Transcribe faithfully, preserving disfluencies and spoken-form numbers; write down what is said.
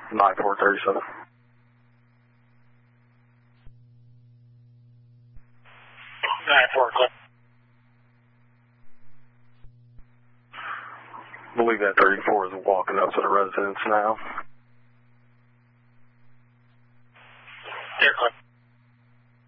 nine four thirty-seven. nine four, click. I believe that thirty-four is walking up to the residence now.